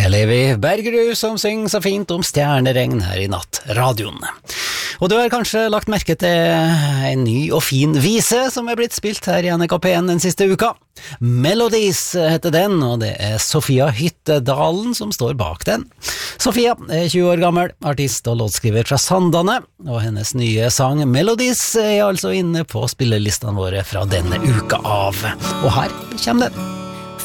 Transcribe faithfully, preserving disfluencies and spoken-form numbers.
Det er Levi Bergerud som synger så fint om stjerneregn her i nattradioen. Og du har kanskje lagt merke til en ny og fin vise som er blitt spilt her i N R K P en den siste uka. Melodies heter den, og det er Sofia Hyttedalen som står bak den. Sofia er tjue år gammel, artist og låtskriver fra Sandane, og hennes nye sang Melodies er altså inne på spillelistene våre fra denne uka av. Og her kommer den.